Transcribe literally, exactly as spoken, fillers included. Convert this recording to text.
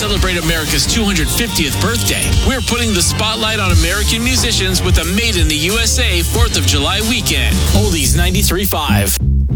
celebrate America's two hundred fiftieth birthday, we're putting the spotlight on American musicians with a Made in the U S A fourth of July weekend. Oldies ninety-three point five.